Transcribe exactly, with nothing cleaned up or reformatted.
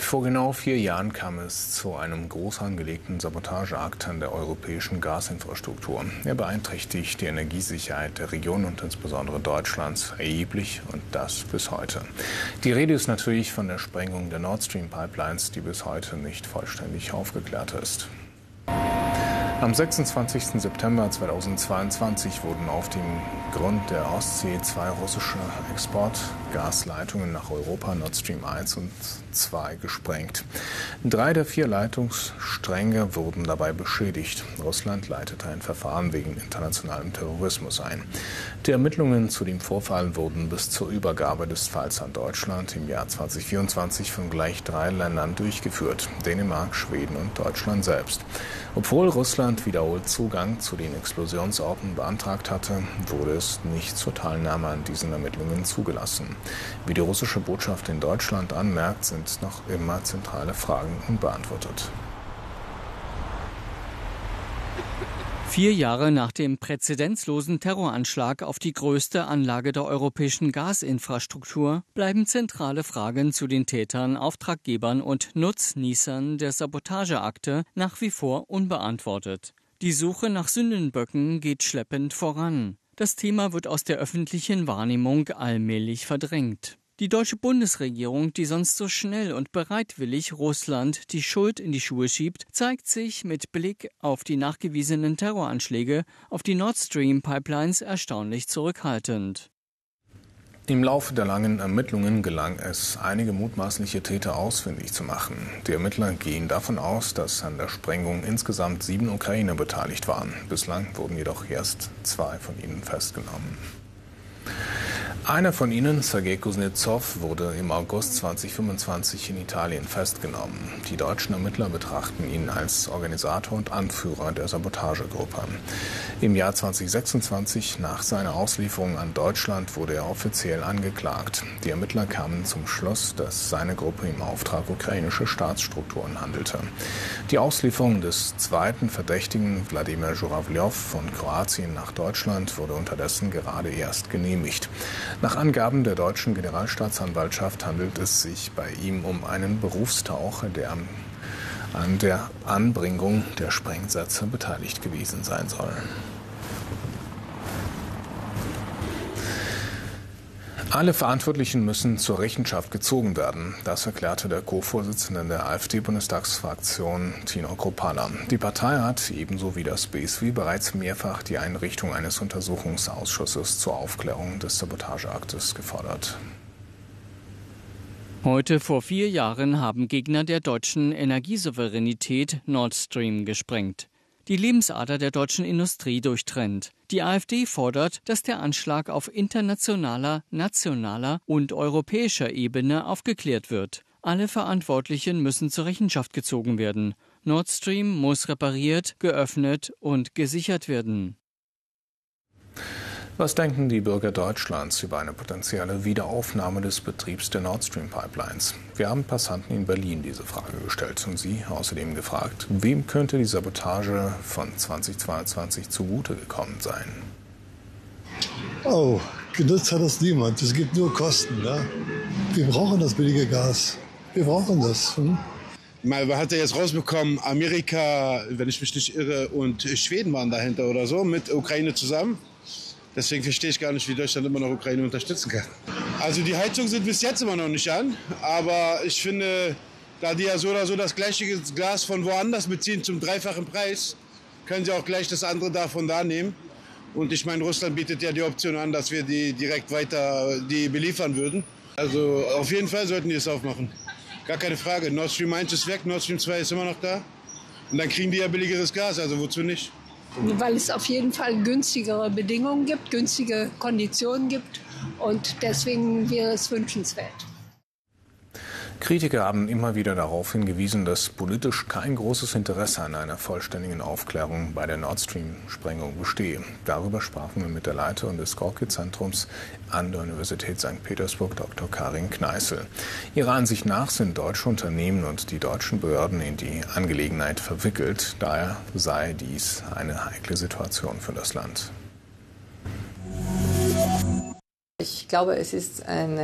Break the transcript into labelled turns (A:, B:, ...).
A: Vor genau vier Jahren kam es zu einem groß angelegten Sabotageakt an der europäischen Gasinfrastruktur. Er beeinträchtigt die Energiesicherheit der Region und insbesondere Deutschlands erheblich, und das bis heute. Die Rede ist natürlich von der Sprengung der Nord Stream Pipelines, die bis heute nicht vollständig aufgeklärt ist. Am sechsundzwanzigsten September zweitausendzweiundzwanzig wurden auf dem Grund der Ostsee zwei russische Exportgasleitungen nach Europa, Nord Stream eins und zwei, gesprengt. Drei der vier Leitungsstränge wurden dabei beschädigt. Russland leitete ein Verfahren wegen internationalem Terrorismus ein. Die Ermittlungen zu dem Vorfall wurden bis zur Übergabe des Falls an Deutschland im Jahr zweitausendvierundzwanzig von gleich drei Ländern durchgeführt: Dänemark, Schweden und Deutschland selbst. Obwohl Russland wiederholt Zugang zu den Explosionsorten beantragt hatte, wurde es nicht zur Teilnahme an diesen Ermittlungen zugelassen. Wie die russische Botschaft in Deutschland anmerkt, sind noch immer zentrale Fragen unbeantwortet.
B: Vier Jahre nach dem präzedenzlosen Terroranschlag auf die größte Anlage der europäischen Gasinfrastruktur bleiben zentrale Fragen zu den Tätern, Auftraggebern und Nutznießern der Sabotageakte nach wie vor unbeantwortet. Die Suche nach Sündenböcken geht schleppend voran. Das Thema wird aus der öffentlichen Wahrnehmung allmählich verdrängt. Die deutsche Bundesregierung, die sonst so schnell und bereitwillig Russland die Schuld in die Schuhe schiebt, zeigt sich mit Blick auf die nachgewiesenen Terroranschläge auf die Nord Stream Pipelines erstaunlich zurückhaltend.
A: Im Laufe der langen Ermittlungen gelang es, einige mutmaßliche Täter ausfindig zu machen. Die Ermittler gehen davon aus, dass an der Sprengung insgesamt sieben Ukrainer beteiligt waren. Bislang wurden jedoch erst zwei von ihnen festgenommen. Einer von ihnen, Sergei Kuznetsov, wurde im August zweitausendfünfundzwanzig in Italien festgenommen. Die deutschen Ermittler betrachten ihn als Organisator und Anführer der Sabotagegruppe. Im Jahr zweitausendsechsundzwanzig, nach seiner Auslieferung an Deutschland, wurde er offiziell angeklagt. Die Ermittler kamen zum Schluss, dass seine Gruppe im Auftrag ukrainischer Staatsstrukturen handelte. Die Auslieferung des zweiten Verdächtigen, Wladimir Żurawljow, von Kroatien nach Deutschland wurde unterdessen gerade erst genehmigt. Nach Angaben der deutschen Generalstaatsanwaltschaft handelt es sich bei ihm um einen Berufstaucher, der an der Anbringung der Sprengsätze beteiligt gewesen sein soll. Alle Verantwortlichen müssen zur Rechenschaft gezogen werden. Das erklärte der Co-Vorsitzende der AfD-Bundestagsfraktion, Tino Kruppalla. Die Partei hat ebenso wie das B S W bereits mehrfach die Einrichtung eines Untersuchungsausschusses zur Aufklärung des Sabotageaktes gefordert.
B: Heute vor vier Jahren haben Gegner der deutschen Energiesouveränität Nord Stream gesprengt. Die Lebensader der deutschen Industrie durchtrennt. Die AfD fordert, dass der Anschlag auf internationaler, nationaler und europäischer Ebene aufgeklärt wird. Alle Verantwortlichen müssen zur Rechenschaft gezogen werden. Nord Stream muss repariert, geöffnet und gesichert werden.
A: Was denken die Bürger Deutschlands über eine potenzielle Wiederaufnahme des Betriebs der Nord Stream Pipelines? Wir haben Passanten in Berlin diese Frage gestellt und sie außerdem gefragt, wem könnte die Sabotage von zweitausendzweiundzwanzig zugute gekommen sein?
C: Oh, genutzt hat das niemand. Es gibt nur Kosten. Ja? Wir brauchen das billige Gas. Wir brauchen das. Hm?
D: Man hat ja jetzt rausbekommen, Amerika, wenn ich mich nicht irre, und Schweden waren dahinter oder so, mit Ukraine zusammen. Deswegen verstehe ich gar nicht, wie Deutschland immer noch Ukraine unterstützen kann. Also die Heizungen sind bis jetzt immer noch nicht an. Aber ich finde, da die ja so oder so das gleiche Gas von woanders beziehen zum dreifachen Preis, können sie auch gleich das andere davon da nehmen. Und ich meine, Russland bietet ja die Option an, dass wir die direkt weiter die beliefern würden. Also auf jeden Fall sollten die es aufmachen. Gar keine Frage. Nord Stream eins ist weg, Nord Stream zwei ist immer noch da. Und dann kriegen die ja billigeres Gas, also wozu nicht?
E: Weil es auf jeden Fall günstigere Bedingungen gibt, günstige Konditionen gibt und deswegen wäre es wünschenswert.
A: Kritiker haben immer wieder darauf hingewiesen, dass politisch kein großes Interesse an einer vollständigen Aufklärung bei der Nord Stream-Sprengung bestehe. Darüber sprachen wir mit der Leiterin des Gorki-Zentrums an der Universität Sankt Petersburg, Doktor Karin Kneißl. Ihrer Ansicht nach sind deutsche Unternehmen und die deutschen Behörden in die Angelegenheit verwickelt. Daher sei dies eine heikle Situation für das Land.
F: Ich glaube, es ist eine